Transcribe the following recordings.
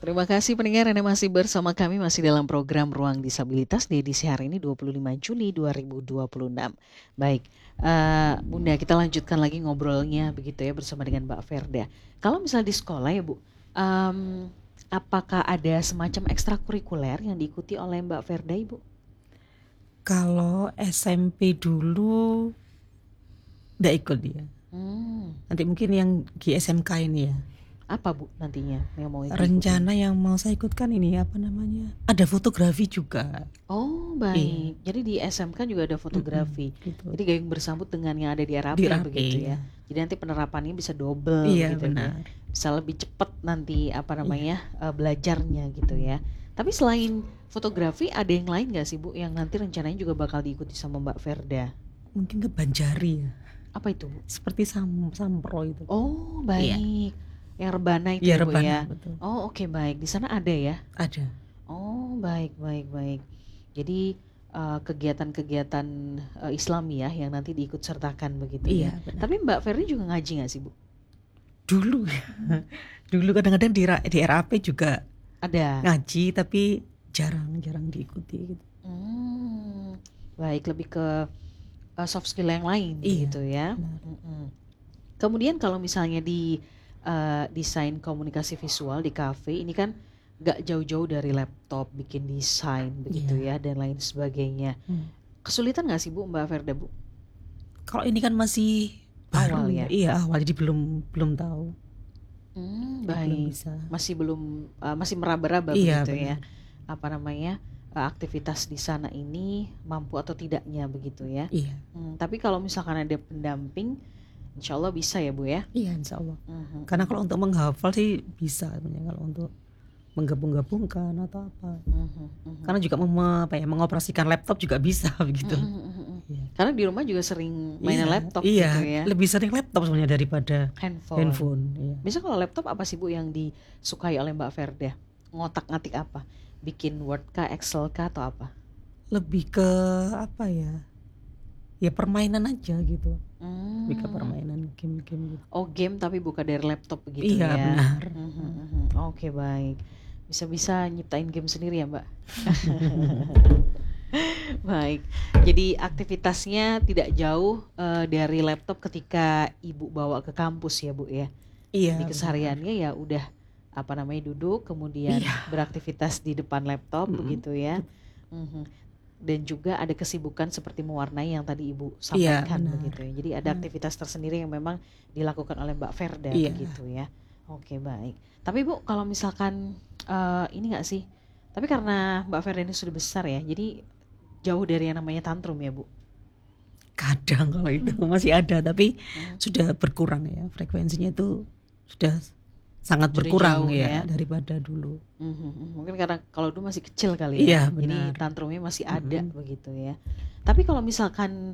Terima kasih pendengar Anda masih bersama kami masih dalam program Ruang Disabilitas di edisi hari ini 25 Juli 2026. Baik, Bunda kita lanjutkan lagi ngobrolnya begitu ya bersama dengan Mbak Verda. Kalau misalnya di sekolah ya Bu, apakah ada semacam ekstrakurikuler yang diikuti oleh Mbak Verda Ibu? Kalau SMP dulu nggak ikut dia. Nanti mungkin yang di SMK ini ya. Apa Bu nantinya yang mau diikuti? Rencana yang mau saya ikutkan ini apa namanya? Ada fotografi juga. Oh baik, jadi di SMK juga ada fotografi. Gitu. Jadi gayung bersambut dengan yang ada di RAP Di RAP, begitu ya. ya. Jadi nanti penerapannya bisa double Iya, gitu ya. benar. Bisa lebih cepat nanti belajarnya gitu ya. Tapi selain fotografi ada yang lain nggak sih Bu yang nanti rencananya juga bakal diikuti sama Mbak Verda? Mungkin ke Banjari ya. Apa itu Bu? Seperti sampro itu. Oh baik, yang rebana itu Iya, ya Bu rebana, ya. betul. Oh oke, baik, di sana ada ya. Ada. Oh baik. Jadi kegiatan-kegiatan Islami ya yang nanti diikut sertakan begitu ya. Benar. Tapi Mbak Ferdi juga ngaji nggak sih Bu? Dulu dulu kadang-kadang di RAP juga Ada. ngaji tapi jarang diikuti gitu. Baik, lebih ke soft skill yang lain gitu ya. Kemudian kalau misalnya di desain komunikasi visual di kafe ini kan gak jauh-jauh dari laptop bikin desain begitu ya dan lain sebagainya. Kesulitan gak sih Bu Mbak Verda Bu? Kalau ini kan masih baru awal ya. Iya awal, jadi belum tahu. Baik. Masih meraba-raba begitu ya. Apa namanya aktivitas di sana ini mampu atau tidaknya begitu ya. Iya. Tapi kalau misalkan ada pendamping, insya Allah bisa ya Bu ya. Iya insya Allah. Karena kalau untuk menghafal sih bisa, kalau untuk menggabung-gabungkan atau apa. Karena juga mengoperasikan laptop juga bisa begitu. Karena di rumah juga sering mainan laptop gitu ya. Lebih sering laptop sebenarnya daripada handphone. Biasanya kalau laptop apa sih Bu yang disukai oleh Mbak Verda? Ngotak-ngatik apa? Bikin Word kah, Excel kah atau apa? Lebih ke apa ya? Ya permainan aja gitu. Lebih ke permainan game-game gitu. Oh game tapi bukan dari laptop begitu ya. Iya benar. Oke baik. Bisa-bisa nyiptain game sendiri ya Mbak. Baik. Jadi aktivitasnya tidak jauh dari laptop ketika Ibu bawa ke kampus ya Bu ya. Iya. Di kesehariannya ya udah duduk kemudian beraktivitas di depan laptop begitu ya. Dan juga ada kesibukan seperti mewarnai yang tadi Ibu sampaikan begitu ya. Jadi ada aktivitas tersendiri yang memang dilakukan oleh Mbak Verda begitu ya. Oke baik. Tapi Bu kalau misalkan ini nggak sih? Tapi karena Mbak Verda ini sudah besar ya, jadi jauh dari yang namanya tantrum ya Bu? Kadang kalau itu masih ada, tapi sudah berkurang ya, frekuensinya itu sudah sangat berkurang ya daripada dulu. Mungkin karena kalau dulu masih kecil kali ya, jadi tantrumnya masih ada begitu ya. Tapi kalau misalkan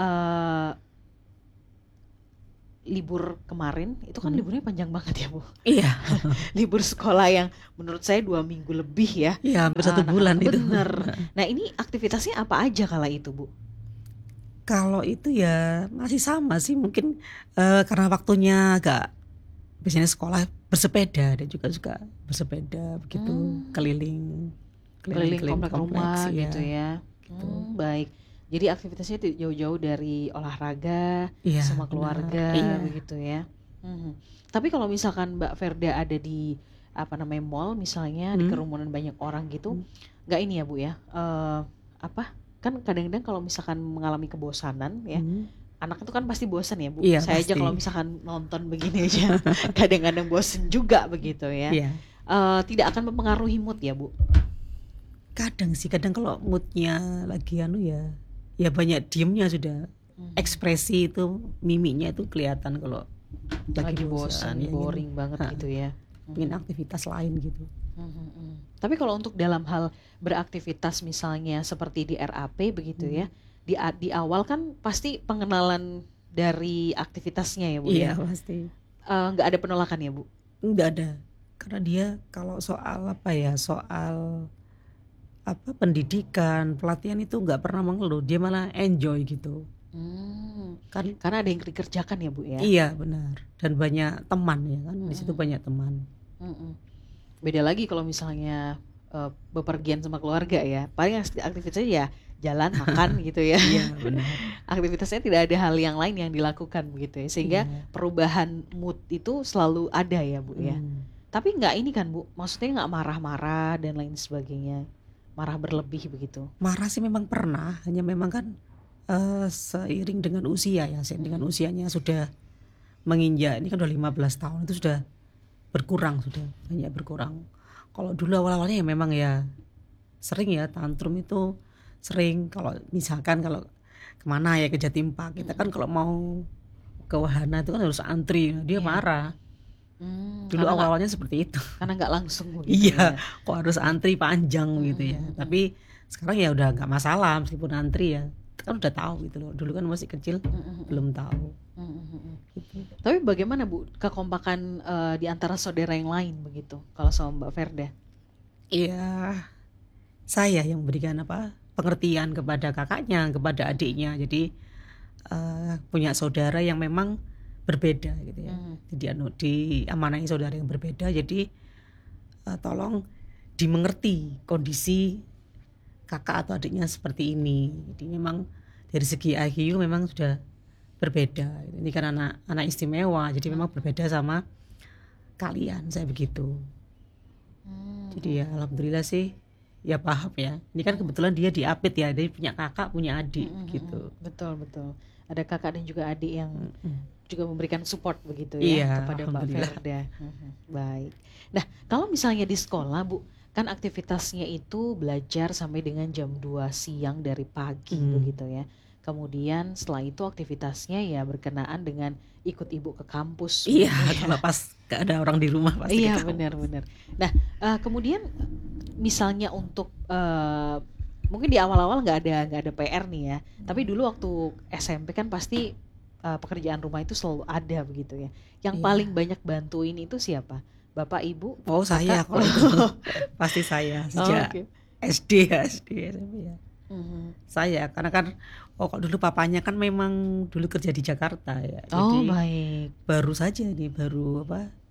libur kemarin itu kan liburnya panjang banget ya Bu. Iya. Libur sekolah yang menurut saya 2 minggu lebih ya. Iya hampir 1 bulan itu. Bener. Nah ini aktivitasnya apa aja kala itu Bu? Kalau itu ya masih sama sih, mungkin karena waktunya agak, biasanya sekolah bersepeda, dia juga suka bersepeda begitu, keliling komplek rumah gitu ya. Baik. Jadi aktivitasnya jauh-jauh dari olahraga sama keluarga begitu ya. Tapi kalau misalkan Mbak Verda ada di mall misalnya di kerumunan banyak orang gitu, nggak ini ya Bu ya? Kan kadang-kadang kalau misalkan mengalami kebosanan ya, anak itu kan pasti bosan ya Bu. Saya aja kalau misalkan nonton begini aja kadang-kadang bosan juga begitu ya. Tidak akan mempengaruhi mood ya Bu? Kadang kalau moodnya lagi ya banyak diemnya sudah. Ekspresi itu, mimiknya itu kelihatan kalau lagi bosan, boring banget gitu ya. Ingin aktivitas lain gitu. Tapi kalau untuk dalam hal beraktivitas misalnya seperti di RAP begitu ya, di awal kan pasti pengenalan dari aktivitasnya ya Bu ya. Iya pasti. Nggak ada penolakan ya Bu? Nggak ada, karena dia kalau soal pendidikan, pelatihan itu nggak pernah mengeluh, dia malah enjoy gitu. Karena ada yang dikerjakan ya Bu ya. Iya benar, dan banyak teman ya kan, di situ banyak teman. Beda lagi kalau misalnya bepergian sama keluarga ya. Paling aktivitasnya ya jalan, makan gitu ya. Iya, benar. Aktivitasnya tidak ada hal yang lain yang dilakukan begitu ya. Sehingga perubahan mood itu selalu ada ya Bu ya. Tapi nggak ini kan Bu, maksudnya nggak marah-marah dan lain sebagainya. Marah berlebih begitu. Marah sih memang pernah, hanya memang kan seiring dengan usia ya, dengan usianya sudah menginjak, ini kan udah 15 tahun, itu sudah berkurang, sudah banyak berkurang. Kalau dulu awal-awalnya ya memang ya sering ya tantrum itu sering. Kalau misalkan kalau kemana ya ke Jatim Park, kita kan kalau mau ke wahana itu kan harus antri, dia marah. Dulu awal-awalnya seperti itu. Karena nggak langsung begitu. Iya, kok harus antri panjang gitu ya. Tapi sekarang ya udah nggak masalah meskipun antri ya. Kan udah tahu gitu loh. Dulu kan masih kecil, belum tahu. Gitu. Tapi bagaimana Bu kekompakan di antara saudara yang lain begitu? Kalau sama Mbak Ferda? Iya, saya yang memberikan pengertian kepada kakaknya, kepada adiknya. Jadi punya saudara yang memang berbeda gitu ya. Jadi diamanai saudara yang berbeda. Jadi tolong dimengerti kondisi kakak atau adiknya seperti ini. Jadi memang dari segi IQ memang sudah berbeda. Ini kan anak istimewa, jadi memang berbeda sama kalian, saya begitu. Jadi ya alhamdulillah sih ya paham ya. Ini kan kebetulan dia diapit ya, dia punya kakak, punya adik gitu. Betul. Ada kakak dan juga adik yang juga memberikan support begitu ya kepada Mbak Ferda. Baik. Nah, kalau misalnya di sekolah Bu, kan aktivitasnya itu belajar sampai dengan jam 2 siang dari pagi begitu ya. Kemudian setelah itu aktivitasnya ya berkenaan dengan ikut ibu ke kampus. Iya, kalau pas gak ada orang di rumah pasti. Iya, benar. Nah, kemudian misalnya untuk mungkin di awal-awal nggak ada PR nih ya. Tapi dulu waktu SMP kan pasti pekerjaan rumah itu selalu ada begitu ya. Yang paling banyak bantuin itu siapa? Bapak, Ibu? Oh, saya kalau itu pasti saya sejak SD SMP ya. Saya karena kan kalau dulu papanya kan memang dulu kerja di Jakarta ya. Jadi baik. Baru saja nih baru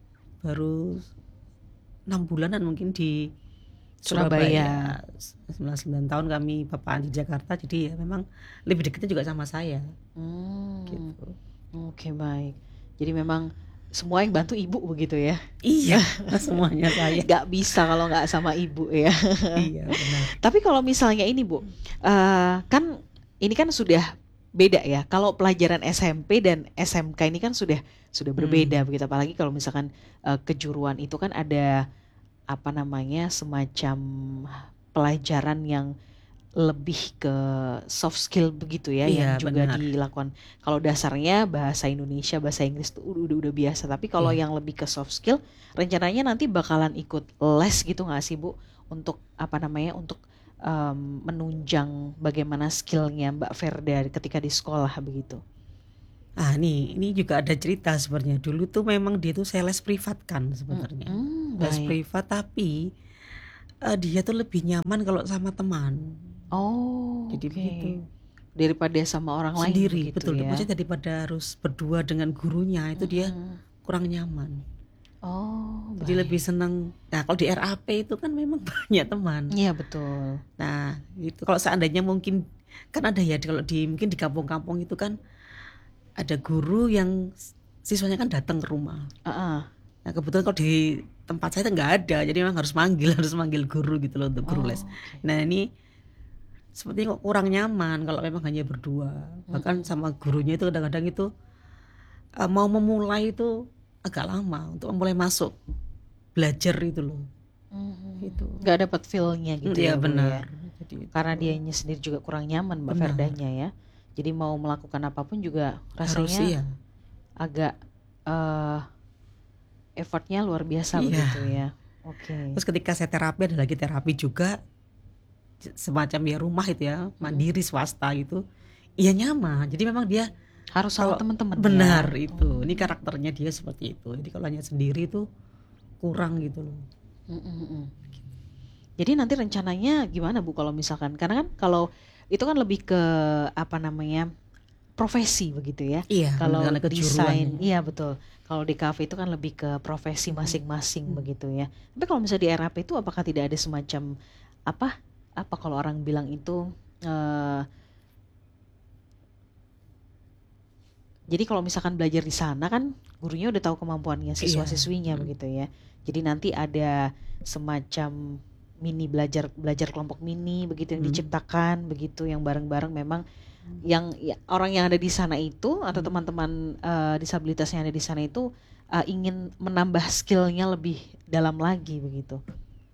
6 bulanan mungkin di Surabaya. 9 tahun kami papaan di Jakarta, jadi ya memang lebih dekatnya juga sama saya. Gitu. Oke, baik. Jadi memang semua yang bantu ibu begitu ya? Iya, semuanya saya. Gak bisa kalau gak sama ibu ya. Iya, benar. Tapi kalau misalnya ini Bu, kan ini kan sudah beda ya. Kalau pelajaran SMP dan SMK ini kan sudah berbeda begitu. Apalagi kalau misalkan kejuruan itu kan ada semacam pelajaran yang lebih ke soft skill begitu ya, yang juga dilakukan. Kalau dasarnya bahasa Indonesia, bahasa Inggris itu udah biasa. Tapi kalau yang lebih ke soft skill, rencananya nanti bakalan ikut les gitu nggak sih Bu? Untuk untuk menunjang bagaimana skillnya Mbak Ferda ketika di sekolah begitu. Ini juga ada cerita sebenarnya. Dulu tuh memang dia tuh saya les privat kan sebenarnya. Les privat tapi dia tuh lebih nyaman kalau sama teman. Jadi begitu. Daripada sama orang sendiri, lain betul ya. Maksudnya daripada harus berdua dengan gurunya itu dia kurang nyaman. Jadi lebih senang. Nah, kalau di RAP itu kan memang banyak teman. Iya, betul. Nah, itu kalau seandainya mungkin kan ada ya kalau mungkin di kampung-kampung itu kan ada guru yang siswanya kan datang ke rumah. Nah, kebetulan kalau di tempat saya itu nggak ada, jadi memang harus manggil guru gitu loh untuk guru les. Nah, ini seperti kok kurang nyaman kalau memang hanya berdua. Bahkan sama gurunya itu kadang-kadang itu mau memulai itu agak lama untuk mulai masuk belajar itu loh. Gitu. Nggak dapat feel-nya gitu ya, benar. Ya. Jadi, karena dianya sendiri juga kurang nyaman Mbak Ferdanya ya. Jadi mau melakukan apapun juga rasanya agak effortnya luar biasa begitu ya. Terus ketika saya terapi, ada lagi terapi juga semacam ya rumah itu ya, mandiri swasta gitu. Iya nyaman. Jadi memang dia harus sama teman-teman. Benar ya. Itu. Ini karakternya dia seperti itu. Jadi kalau hanya sendiri itu kurang gitu loh. Jadi nanti rencananya gimana Bu kalau misalkan, karena kan kalau itu kan lebih ke profesi begitu ya. Iya, Kalau karena desain, kejuruan ya. iya betul. Kalau di kafe itu kan lebih ke profesi masing-masing begitu ya. Tapi kalau misalnya di RAP itu apakah tidak ada semacam apa apa kalau orang bilang itu eh, jadi kalau misalkan belajar di sana kan gurunya udah tahu kemampuannya Iya. siswa-siswinya begitu ya. Jadi nanti ada semacam mini belajar kelompok mini begitu yang Hmm. diciptakan begitu yang bareng-bareng memang yang orang yang ada di sana itu atau teman-teman disabilitas yang ada di sana itu ingin menambah skillnya lebih dalam lagi begitu.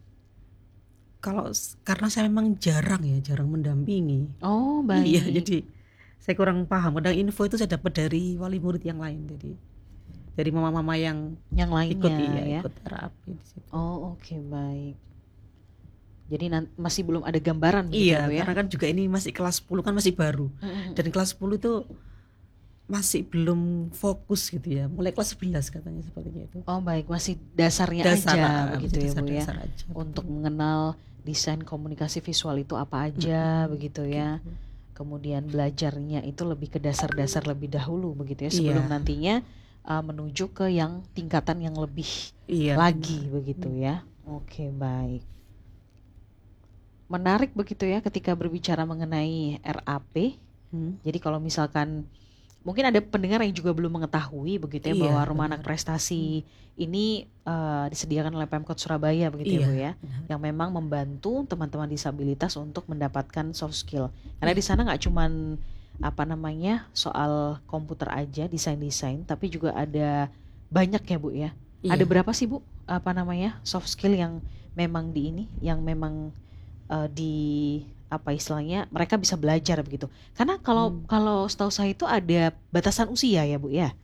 Kalau karena saya memang jarang mendampingi. Oh Iya, baik, jadi saya kurang paham. Kadang info itu saya dapat dari wali murid yang lain, jadi dari mama-mama yang yang lainnya ya. ikut terapi di situ. Oh oke baik. Jadi masih belum ada gambaran begitu ya Iya, Bu ya. karena kan juga ini masih kelas 10 kan masih baru. Mm-mm. Dan kelas 10 itu masih belum fokus gitu ya. Mulai kelas 11 katanya seperti itu. Oh baik, masih dasarnya Dasar, aja masih begitu ya Bu ya. dasar-dasar aja. Untuk Betul. mengenal desain komunikasi visual itu apa aja begitu ya. Gitu. Kemudian belajarnya itu lebih ke dasar-dasar lebih dahulu begitu ya sebelum Iya, nantinya menuju ke yang tingkatan yang lebih iya lagi benar. begitu ya. Oke, baik. Menarik begitu ya ketika berbicara mengenai RAP. Hmm. Jadi kalau misalkan mungkin ada pendengar yang juga belum mengetahui begitu ya Iya, bahwa Rumah Anak benar. Prestasi ini disediakan oleh Pemkot Surabaya begitu ya Iya, Bu ya, benar. yang memang membantu teman-teman disabilitas untuk mendapatkan soft skill. Karena di Iya, sana nggak cuman apa namanya soal komputer aja desain-desain, tapi juga ada banyak ya Bu ya. Ada iya. berapa sih Bu apa namanya soft skill yang memang di ini, yang memang di apa istilahnya mereka bisa belajar begitu. Karena kalau Hmm. kalau setahu saya itu ada batasan usia ya Bu ya.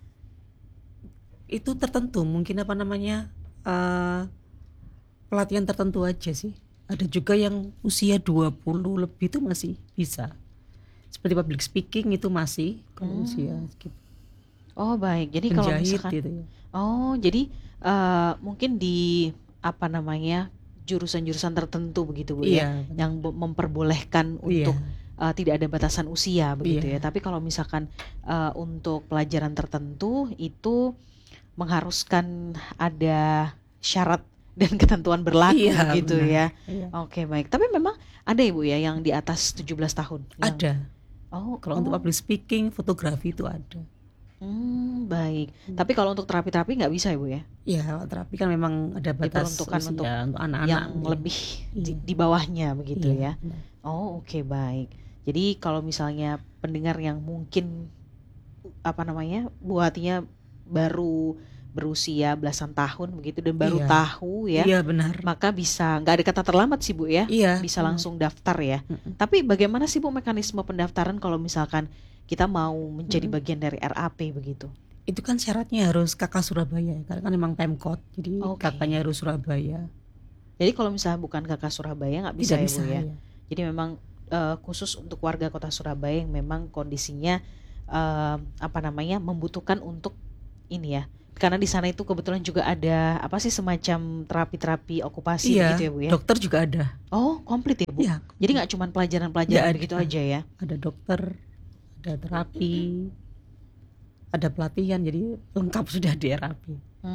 Itu tertentu mungkin apa namanya eh pelatihan tertentu aja sih. Ada juga yang usia 20 lebih itu masih bisa. Seperti public speaking itu masih kalau usia Hmm. segitu. Oh baik. Jadi kalau Penjahit misalkan gitu ya. jadi mungkin di apa namanya jurusan-jurusan tertentu begitu Bu ya, Iya, benar. yang memperbolehkan Iya, untuk tidak ada batasan usia begitu ya. iya. Tapi kalau misalkan untuk pelajaran tertentu itu mengharuskan ada syarat dan ketentuan berlaku Iya, gitu benar. ya. Iya. Oke, baik. Tapi memang ada ya Bu ya yang di atas 17 tahun yang Ada. oh Kalau untuk oh public speaking, fotografi itu ada. baik. Tapi kalau untuk terapi-terapi nggak bisa ya Bu ya? Ya, terapi kan memang ada batas Diperuntukkan untuk usia untuk anak-anak yang mungkin. lebih Iya, di bawahnya begitu iya, ya. benar. Oh, oke baik. Jadi kalau misalnya pendengar yang mungkin apa namanya Bu Hatinya baru berusia belasan tahun begitu dan baru Iya, tahu ya, iya benar. maka bisa nggak ada kata terlambat sih Bu ya, Iya, bisa benar. langsung daftar ya. Mm-mm. Tapi bagaimana sih Bu mekanisme pendaftaran kalau misalkan kita mau menjadi Mm-mm. bagian dari RAP begitu? Itu kan syaratnya harus kakak Surabaya, karena kan memang Pemkot, jadi Oke. kakaknya harus Surabaya. Jadi kalau misalnya bukan kakak Surabaya nggak bisa Tidak ya bisa Bu ya. ya. Jadi memang khusus untuk warga kota Surabaya yang memang kondisinya apa namanya membutuhkan untuk ini ya. Karena di sana itu kebetulan juga ada apa sih semacam terapi-terapi okupasi Iya, begitu ya Bu ya. dokter juga ada. Oh, komplit ya Bu. Iya, Jadi nggak cuma nggak pelajaran-pelajaran ada. begitu aja ya. Ada dokter, ada terapi, ada pelatihan, jadi lengkap sudah di RAP.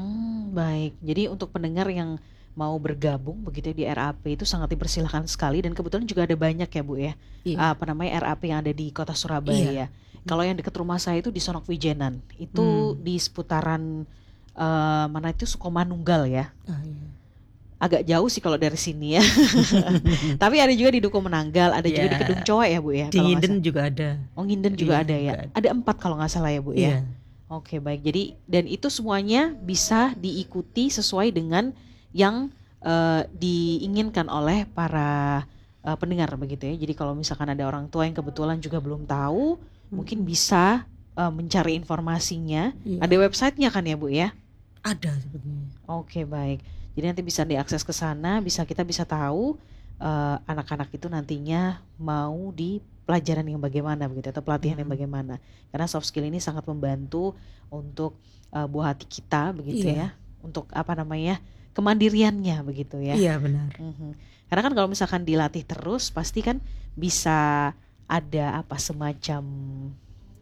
Baik. Jadi untuk pendengar yang mau bergabung begitu ya di RAP itu sangat dipersilahkan sekali dan kebetulan juga ada banyak ya Bu ya. Iya, Apa namanya RAP yang ada di kota Surabaya. iya. Kalau yang dekat rumah saya itu di Sonok Wijenan. Itu di seputaran mana itu Sukomanunggal ya. Ah, iya. Agak jauh sih kalau dari sini ya. Tapi ada juga di Duku Menanggal, ada juga di Ya, Kedung Coe ya Bu ya. di Kalau nggak Nginden salah. juga ada. Oh Nginden juga Iya, ada ya. juga ada. Ada 4 kalau nggak salah ya Bu ya. Iya, Oke baik. Jadi dan itu semuanya bisa diikuti sesuai dengan yang diinginkan oleh para pendengar begitu ya. Jadi kalau misalkan ada orang tua yang kebetulan juga belum tahu, mungkin bisa mencari informasinya. iya. Ada websitenya kan ya Bu ya? Ada sebetulnya. Oke baik. Jadi nanti bisa diakses ke sana, kita bisa tahu anak-anak itu nantinya mau di pelajaran yang bagaimana begitu atau pelatihan yang bagaimana. Karena soft skill ini sangat membantu untuk buah hati kita begitu Iya, ya. Untuk apa namanya? Kemandiriannya begitu ya. iya benar. Mhm. Karena kan kalau misalkan dilatih terus pasti kan bisa ada apa semacam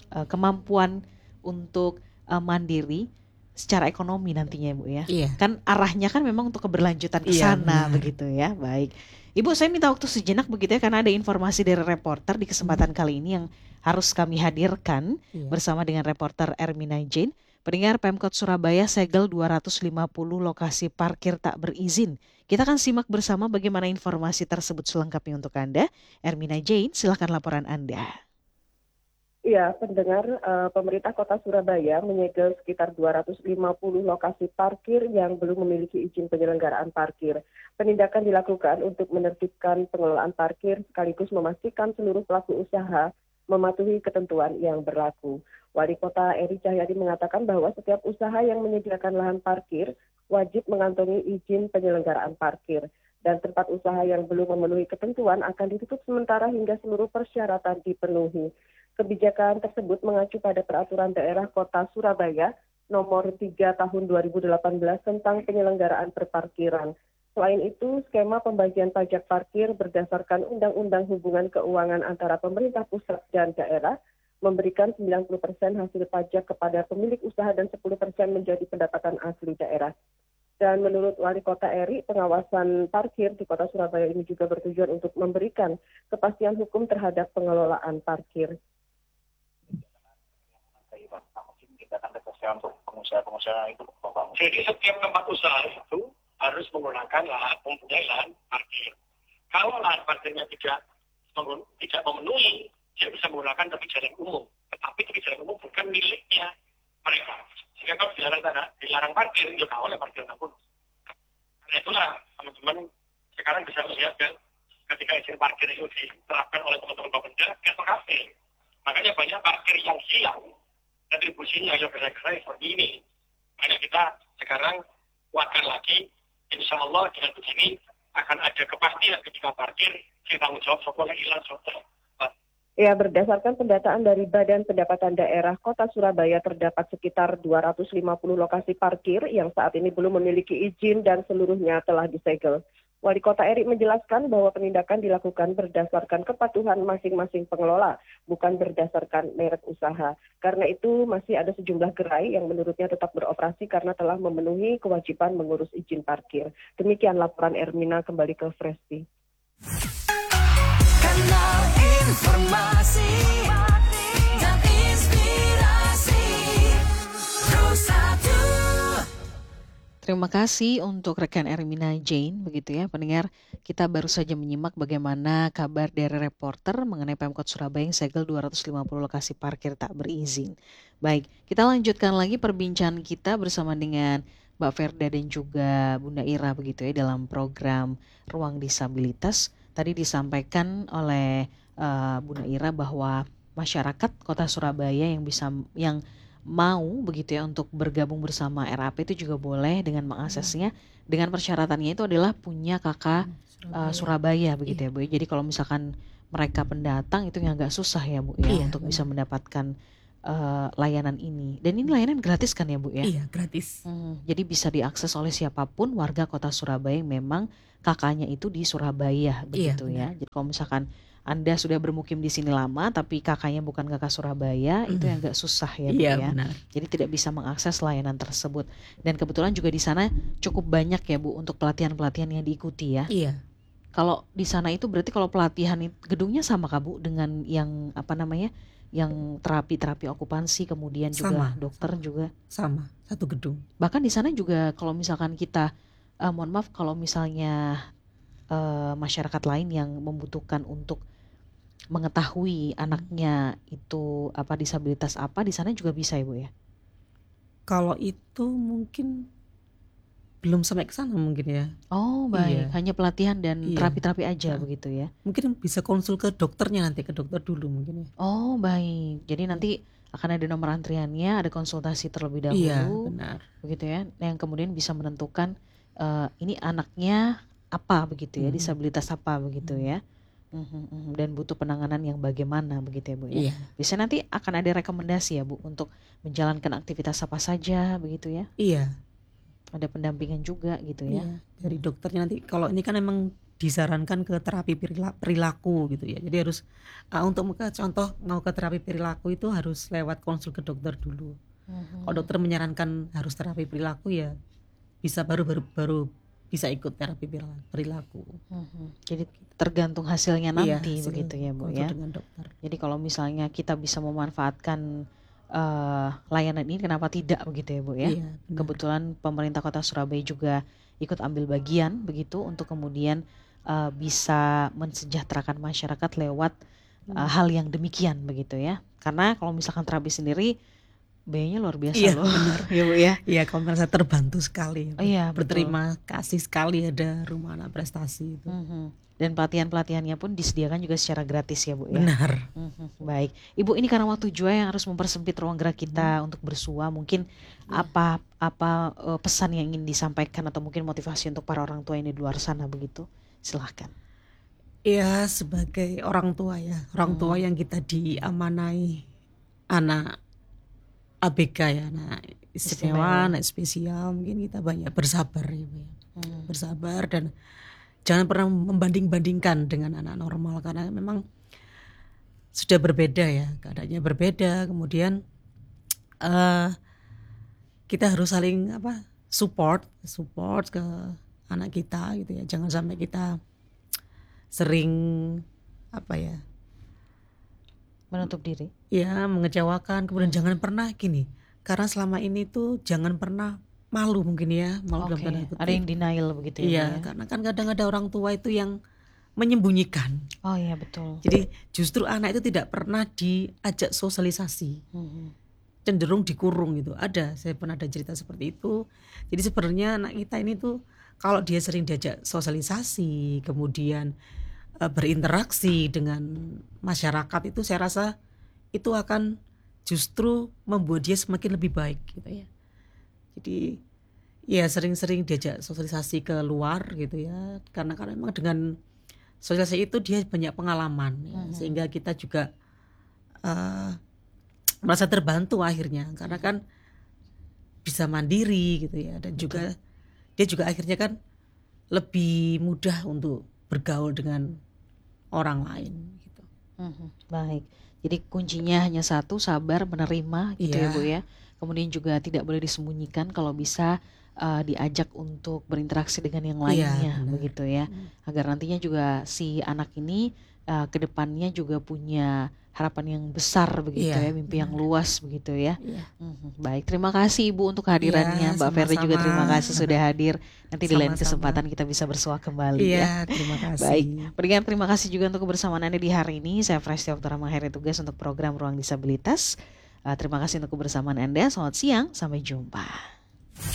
kemampuan untuk mandiri secara ekonomi nantinya Bu ya. Iya. Kan arahnya kan memang untuk keberlanjutan ke sana begitu ya. Baik. Ibu, saya minta waktu sejenak begitu ya, karena ada informasi dari reporter di kesempatan kali ini yang harus kami hadirkan bersama dengan reporter Ermina Jane. Pendengar, Pemkot Surabaya segel 250 lokasi parkir tak berizin. Kita akan simak bersama bagaimana informasi tersebut selengkapnya untuk Anda. Ermina Jane, silakan laporan Anda. Iya, pendengar, pemerintah Kota Surabaya menyegel sekitar 250 lokasi parkir yang belum memiliki izin penyelenggaraan parkir. Penindakan dilakukan untuk menertibkan pengelolaan parkir sekaligus memastikan seluruh pelaku usaha mematuhi ketentuan yang berlaku. Wali Kota Eri Cahyadi mengatakan bahwa setiap usaha yang menyediakan lahan parkir wajib mengantongi izin penyelenggaraan parkir. Dan tempat usaha yang belum memenuhi ketentuan akan ditutup sementara hingga seluruh persyaratan dipenuhi. Kebijakan tersebut mengacu pada Peraturan Daerah Kota Surabaya Nomor 3 Tahun 2018 tentang penyelenggaraan perparkiran. Selain itu, skema pembagian pajak parkir berdasarkan Undang-Undang Hubungan Keuangan antara pemerintah pusat dan daerah memberikan 90% hasil pajak kepada pemilik usaha dan 10% menjadi pendapatan asli daerah. Dan menurut Wali Kota Eri, pengawasan parkir di Kota Surabaya ini juga bertujuan untuk memberikan kepastian hukum terhadap pengelolaan parkir. Untuk pengusaha-pengusaha itu. Jadi setiap tempat usaha itu harus menggunakan mempunyai lahan parkir. Kalau lahan parkirnya tidak memenuhi, dia bisa menggunakan tepi jalan umum. Tetapi tepi jalan umum bukan miliknya mereka. Sehingga kalau dilarang parkir, ya oleh parkir pun. Karena itulah teman-teman sekarang bisa melihat kan, ketika izin parkir itu diterapkan oleh teman-teman Bapenda, kafe. Makanya banyak parkir yang hilang. Retribusinya yang kira-kira seperti ini. Makanya kita sekarang kuatkan lagi, insya Allah dengan begini akan ada kepastian ketika parkir, kita tanggung jawab sekolah hilang soal. Ya, berdasarkan pendataan dari Badan Pendapatan Daerah Kota Surabaya terdapat sekitar 250 lokasi parkir yang saat ini belum memiliki izin dan seluruhnya telah disegel. Wali Kota Eri menjelaskan bahwa penindakan dilakukan berdasarkan kepatuhan masing-masing pengelola, bukan berdasarkan merek usaha. Karena itu masih ada sejumlah gerai yang menurutnya tetap beroperasi karena telah memenuhi kewajiban mengurus izin parkir. Demikian laporan Ermina, kembali ke Fresti. Kanal informasi dan inspirasi Pro1. Terima kasih untuk rekan Ermina Jane, begitu ya pendengar. Kita baru saja menyimak bagaimana kabar dari reporter mengenai Pemkot Surabaya yang segel 250 lokasi parkir tak berizin. Baik, kita lanjutkan lagi perbincangan kita bersama dengan Mbak Verda dan juga Bunda Ira begitu ya dalam program Ruang Disabilitas. Tadi disampaikan oleh Bunda Ira bahwa masyarakat Kota Surabaya yang mau begitu ya untuk bergabung bersama RAP itu juga boleh dengan mengaksesnya dengan persyaratannya itu adalah punya KK Surabaya begitu ya Bu. Jadi kalau misalkan mereka pendatang itu agak susah ya Bu ya untuk bisa mendapatkan layanan ini. Dan ini layanan gratis kan ya Bu ya? Iya, gratis. Jadi bisa diakses oleh siapapun warga Kota Surabaya yang memang kakaknya itu di Surabaya begitu ya. Jadi kalau misalkan Anda sudah bermukim di sini lama tapi kakaknya bukan kakak Surabaya, itu yang agak susah ya Bu ya. Benar. Jadi tidak bisa mengakses layanan tersebut. Dan kebetulan juga di sana cukup banyak ya Bu untuk pelatihan-pelatihan yang diikuti ya. Iya. Kalau di sana itu berarti kalau pelatihan gedungnya sama Kak Bu dengan yang yang terapi okupansi kemudian juga dokter juga sama satu gedung. Bahkan di sana juga kalau misalkan kita mohon maaf kalau misalnya masyarakat lain yang membutuhkan untuk mengetahui anaknya itu disabilitas apa, di sana juga bisa Ibu ya? Kalau itu mungkin belum sampai ke sana mungkin ya. Oh baik, hanya pelatihan dan terapi-terapi aja begitu ya. Mungkin bisa konsul ke dokternya nanti, ke dokter dulu mungkin ya. Oh baik, jadi nanti akan ada nomor antriannya, ada konsultasi terlebih dahulu. Iya benar. Begitu ya, yang kemudian bisa menentukan ini anaknya apa begitu ya, disabilitas apa begitu ya. Dan butuh penanganan yang bagaimana begitu ya Bu ya. Bisa nanti akan ada rekomendasi ya Bu untuk menjalankan aktivitas apa saja begitu ya. Iya. Ada pendampingan juga gitu ya. Dari dokternya nanti. Kalau ini kan emang disarankan ke terapi perilaku gitu ya. Jadi harus untuk contoh mau ke terapi perilaku itu harus lewat konsul ke dokter dulu. Kalau dokter menyarankan harus terapi perilaku ya bisa baru bisa ikut terapi perilaku. Jadi tergantung hasilnya nanti Iya, begitu ya Bu konsul ya. dengan dokter. Jadi kalau misalnya kita bisa memanfaatkan layanan ini, kenapa tidak begitu ya Bu ya? Iya, benar. Kebetulan pemerintah Kota Surabaya juga ikut ambil bagian begitu untuk kemudian bisa mensejahterakan masyarakat lewat hal yang demikian begitu ya. Karena kalau misalkan terapi sendiri biayanya luar biasa Iya, loh. benar. Ya Bu ya. Iya, kamu merasa terbantu sekali. Oh, iya, Berterima kasih sekali ada Rumah Anak Prestasi itu. Dan pelatihan-pelatihannya pun disediakan juga secara gratis ya Bu ya. Benar. Baik, Ibu, ini karena waktu juga yang harus mempersempit ruang gerak kita untuk bersua, mungkin apa pesan yang ingin disampaikan atau mungkin motivasi untuk para orang tua ini di luar sana begitu? Silahkan. Ya, sebagai orang tua ya, orang tua yang kita diamanai anak ABK ya, anak istimewa, anak spesial, mungkin kita banyak bersabar ya, Bu ya. Bersabar dan jangan pernah membanding-bandingkan dengan anak normal karena memang sudah berbeda ya, keadaannya berbeda. Kemudian kita harus saling support ke anak kita gitu ya. Jangan sampai kita sering Menutup diri. Ya, mengecewakan. Kemudian jangan pernah gini, karena selama ini tuh jangan pernah malu mungkin ya, malu dalam tanda kutip. Ada yang denial begitu ya. Iya, Bu ya? karena kan kadang ada orang tua itu yang menyembunyikan. Oh iya betul. Jadi justru anak itu tidak pernah diajak sosialisasi. Cenderung dikurung gitu. Saya pernah ada cerita seperti itu. Jadi sebenarnya anak kita ini tuh kalau dia sering diajak sosialisasi, kemudian berinteraksi dengan masyarakat, itu saya rasa itu akan justru membuat dia semakin lebih baik gitu ya. Jadi ya sering-sering diajak sosialisasi ke luar gitu ya. Karena memang dengan sosialisasi itu dia banyak pengalaman ya. Sehingga kita juga merasa terbantu akhirnya karena kan bisa mandiri gitu ya, dan juga dia juga akhirnya kan lebih mudah untuk bergaul dengan orang lain gitu. Baik. Jadi kuncinya hanya satu, sabar, menerima gitu ya Bu ya. Kemudian juga tidak boleh disembunyikan, kalau bisa diajak untuk berinteraksi dengan yang lainnya begitu ya. Agar nantinya juga si anak ini ke depannya juga punya harapan yang besar begitu ya, mimpi yang luas begitu ya. Baik, terima kasih Ibu untuk kehadirannya. Mbak Verdi juga terima kasih sudah hadir. Nanti di lain kesempatan kita bisa bersua kembali ya. Terima kasih. Baik, berikan terima kasih juga untuk kebersamaan Anda di hari ini. Saya Fresti Oktora mengakhiri tugas untuk program Ruang Disabilitas. Terima kasih untuk kebersamaan Anda. Selamat siang, sampai jumpa.